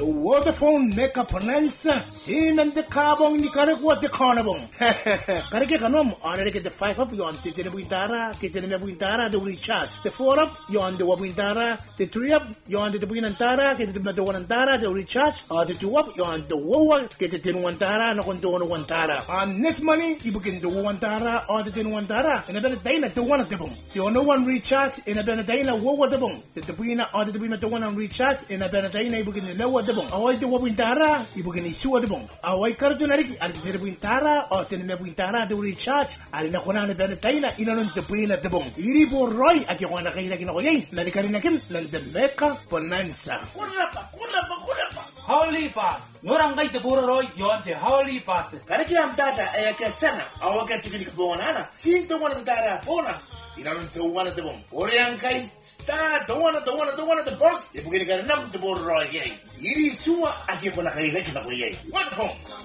Vodafone Mega Bonanza. Sin and the carbon ni kare what the carnival. Kare ke kanom honor ke the 5 up you on the buintara, ke the buintara the recharge. The 4 up you on the buintara, the 3 up you on the buintara, ke the buintara the recharge, or the 2 up you on the wowa, ke the buintara no kon do no wantara. On net money you begin the wantara or the wantara and a better day the one of the boom. The no one recharge in a better day wowa the boom. The buina or the buina the one on recharge in a better day you begin the lower the boom. Away the wantara you begin the sewer the boom. Away cartonary at the buintara or the buintara the recharge. I know one better day in on the buina the boom. Iribo Roy at your one again like in Oye, Ladikanakim, and the Mecca Bonanza. Holy Pass. Norangay the Burroy, yon the Holy Pass. Karakiam data, Ayakasana, our Catholic Bonana, seem to one of the data, Bona. You know, to one of the boom. Oriankai, star, the one of the book. If we're going to get enough to Burroy, yea. Yiri Sua, I give one a regular way. What home?